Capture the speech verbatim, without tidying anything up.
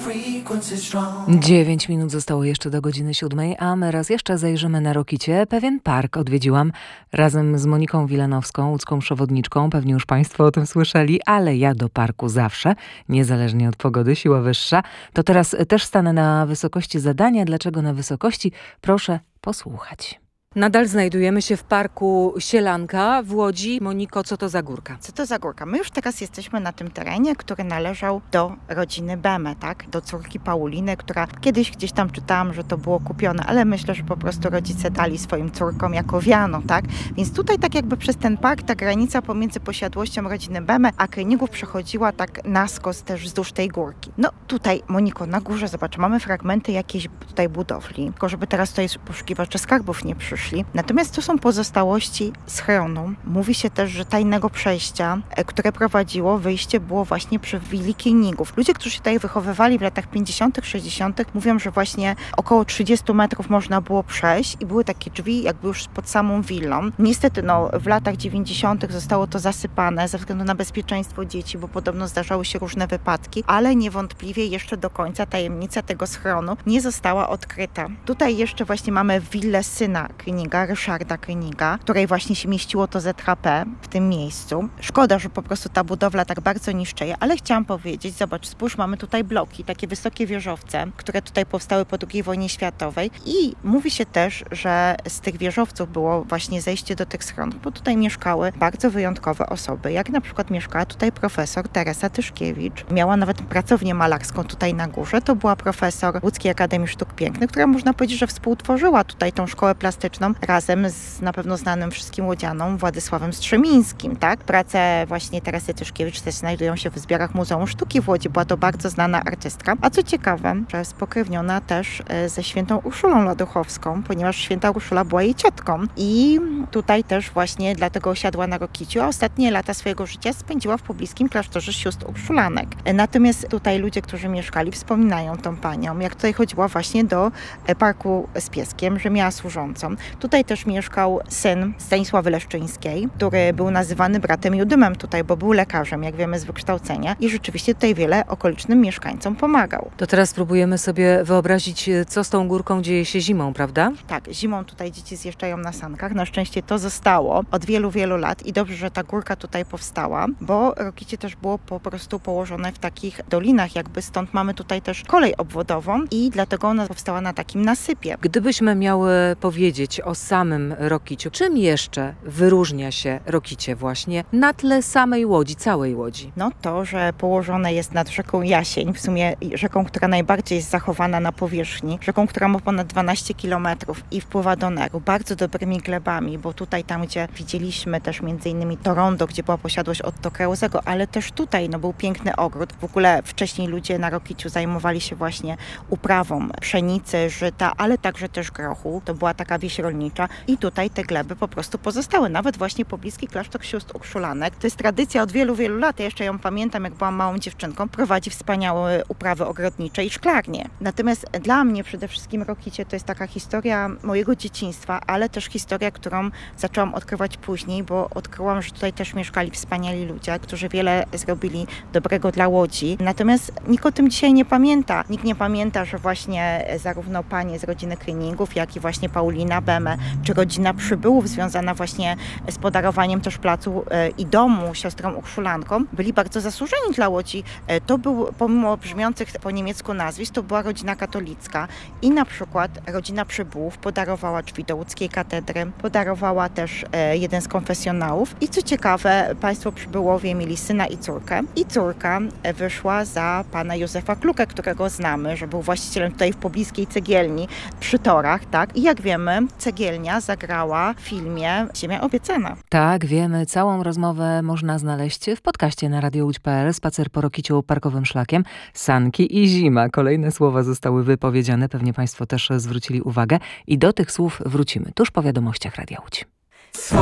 Dziewięć minut zostało jeszcze do godziny siódmej, a my raz jeszcze zajrzymy na Rokicie. Pewien park odwiedziłam razem z Moniką Wilanowską, łódzką przewodniczką. Pewnie już Państwo o tym słyszeli, ale ja do parku zawsze, niezależnie od pogody, siła wyższa. To teraz też stanę na wysokości zadania. Dlaczego na wysokości? Proszę posłuchać. Nadal znajdujemy się w parku Sielanka w Łodzi. Moniko, co to za górka? Co to za górka? My już teraz jesteśmy na tym terenie, który należał do rodziny Beme, tak? Do córki Pauliny, która kiedyś gdzieś tam czytałam, że to było kupione, ale myślę, że po prostu rodzice dali swoim córkom jako wiano, tak? Więc tutaj tak jakby przez ten park ta granica pomiędzy posiadłością rodziny Beme a Krynigów przechodziła tak na skos też wzdłuż tej górki. No tutaj, Moniko, na górze, zobacz, mamy fragmenty jakiejś tutaj budowli, tylko żeby teraz tutaj poszukiwacze skarbów nie przyszli. Natomiast to są pozostałości schronu. Mówi się też, że tajnego przejścia, które prowadziło, wyjście było właśnie przy willi Krynigów. Ludzie, którzy się tutaj wychowywali w latach pięćdziesiątych, sześćdziesiątych mówią, że właśnie około trzydzieści metrów można było przejść i były takie drzwi jakby już pod samą willą. Niestety no, w latach dziewięćdziesiątych zostało to zasypane ze względu na bezpieczeństwo dzieci, bo podobno zdarzały się różne wypadki, ale niewątpliwie jeszcze do końca tajemnica tego schronu nie została odkryta. Tutaj jeszcze właśnie mamy willę syna Kryniga, Ryszarda Kryniga, w której właśnie się mieściło to Z H P w tym miejscu. Szkoda, że po prostu ta budowla tak bardzo niszczeje, ale chciałam powiedzieć, zobacz, spójrz, mamy tutaj bloki, takie wysokie wieżowce, które tutaj powstały po drugiej wojnie światowej i mówi się też, że z tych wieżowców było właśnie zejście do tych schronów, bo tutaj mieszkały bardzo wyjątkowe osoby, jak na przykład mieszkała tutaj profesor Teresa Tyszkiewicz. Miała nawet pracownię malarską tutaj na górze. To była profesor Łódzkiej Akademii Sztuk Pięknych, która można powiedzieć, że współtworzyła tutaj tą szkołę plastyczną razem z na pewno znanym wszystkim łodzianom Władysławem Strzemińskim, tak? Prace właśnie Teresy Tyszkiewicz też znajdują się w zbiorach Muzeum Sztuki w Łodzi. Była to bardzo znana artystka. A co ciekawe, że spokrewniona też ze świętą Urszulą Ładuchowską, ponieważ święta Urszula była jej ciotką. I tutaj też właśnie dlatego osiadła na Rokiciu, a ostatnie lata swojego życia spędziła w pobliskim klasztorze sióstr Urszulanek. Natomiast tutaj ludzie, którzy mieszkali, wspominają tą panią, jak tutaj chodziła właśnie do parku z pieskiem, że miała służącą. Tutaj też mieszkał syn Stanisławy Leszczyńskiej, który był nazywany bratem Judymem tutaj, bo był lekarzem, jak wiemy z wykształcenia i rzeczywiście tutaj wiele okolicznym mieszkańcom pomagał. To teraz spróbujemy sobie wyobrazić, co z tą górką dzieje się zimą, prawda? Tak, zimą tutaj dzieci zjeżdżają na sankach. Na szczęście to zostało od wielu, wielu lat i dobrze, że ta górka tutaj powstała, bo Rokicie też było po prostu położone w takich dolinach, jakby stąd mamy tutaj też kolej obwodową i dlatego ona powstała na takim nasypie. Gdybyśmy miały powiedzieć o samym Rokiciu, czym jeszcze wyróżnia się Rokicie właśnie na tle samej Łodzi, całej Łodzi? No to, że położone jest nad rzeką Jasień, w sumie rzeką, która najbardziej jest zachowana na powierzchni, rzeką, która ma ponad dwanaście kilometrów i wpływa do Neru, bardzo dobrymi glebami, bo tutaj tam, gdzie widzieliśmy też między innymi to rondo, gdzie była posiadłość Otto Kreutzego, ale też tutaj no, był piękny ogród. W ogóle wcześniej ludzie na Rokiciu zajmowali się właśnie uprawą pszenicy, żyta, ale także też grochu. To była taka wieś rolnicza i tutaj te gleby po prostu pozostały. Nawet właśnie pobliski klasztor sióstr Urszulanek. To jest tradycja od wielu, wielu lat. Ja jeszcze ją pamiętam, jak byłam małą dziewczynką. Prowadzi wspaniałe uprawy ogrodnicze i szklarnie. Natomiast dla mnie przede wszystkim Rokicie to jest taka historia mojego dzieciństwa, ale też historia, którą zaczęłam odkrywać później, bo odkryłam, że tutaj też mieszkali wspaniali ludzie, którzy wiele zrobili dobrego dla Łodzi. Natomiast nikt o tym dzisiaj nie pamięta. Nikt nie pamięta, że właśnie zarówno panie z rodziny Krynigów, jak i właśnie Paulina Beme, czy rodzina Przybyłów związana właśnie z podarowaniem też placu i domu siostrom Urszulankom, byli bardzo zasłużeni dla Łodzi. To był, pomimo brzmiących po niemiecku nazwisk, to była rodzina katolicka i na przykład rodzina Przybyłów podarowała drzwi do łódzkiej katedry, podarowała też jeden z konfesjonałów i co ciekawe, państwo Przybyłowie mieli syna i córkę i córka wyszła za pana Józefa Klukę, którego znamy, że był właścicielem tutaj w pobliskiej cegielni przy torach, tak? I jak wiemy, cegielnia zagrała w filmie Ziemia obiecana. Tak, wiemy. Całą rozmowę można znaleźć w podcaście na radio łódź kropka pe el. Spacer po Rokiciu parkowym szlakiem. Sanki i zima. Kolejne słowa zostały wypowiedziane. Pewnie Państwo też zwrócili uwagę. I do tych słów wrócimy tuż po wiadomościach Radia Łódź.